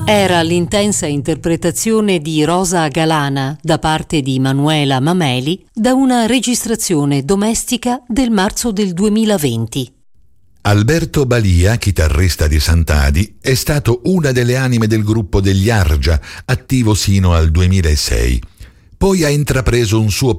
Era l'intensa interpretazione di Rosa Galana da parte di Manuela Mameli da una registrazione domestica del marzo del 2020. Alberto Balia, chitarrista di Sant'Adi, è stato una delle anime del gruppo degli Argia, attivo sino al 2006. Poi ha intrapreso un suo